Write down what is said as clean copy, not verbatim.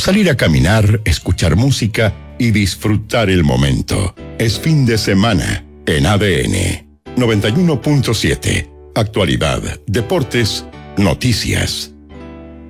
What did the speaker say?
Salir a caminar, escuchar música y disfrutar el momento. Es fin de semana en ADN 91.7. Actualidad, deportes, noticias.